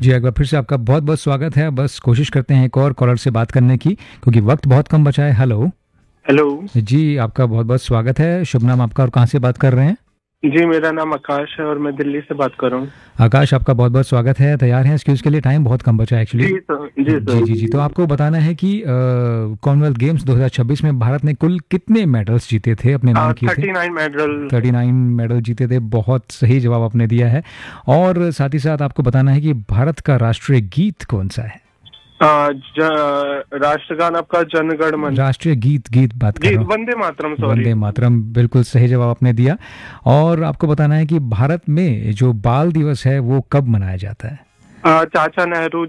जी, एक बार फिर से आपका बहुत बहुत स्वागत है। बस कोशिश करते हैं एक और कॉलर से बात करने की, क्योंकि वक्त बहुत कम बचा है। हेलो। हेलो। जी, आपका बहुत बहुत स्वागत है। शुभ नाम आपका और कहाँ से बात कर रहे हैं? जी, मेरा नाम आकाश है और मैं दिल्ली से बात कर रहा हूँ। आकाश, आपका बहुत बहुत स्वागत है। तैयार हैं इस क्विज के लिए? टाइम बहुत कम बचा है एक्चुअली। जी सर, जी जी सर। जी जी, तो आपको बताना है कि कॉमनवेल्थ गेम्स 2026 में भारत ने कुल कितने मेडल्स जीते थे, अपने नाम किए थे? 39 मेडल। 39 मेडल जीते थे। बहुत सही जवाब आपने दिया है। और साथ ही साथ आपको बताना है कि भारत का राष्ट्रीय गीत कौन सा है? राष्ट्रगान आपका जनगण मन। राष्ट्रीय गीत गीत बात कर जी, रहा हूँ। वंदे मातरम, सॉरी। वंदे मातरम, बिल्कुल सही जवाब आपने दिया। और आपको बताना है कि भारत में जो बाल दिवस है वो कब मनाया जाता है? चाचा नेहरू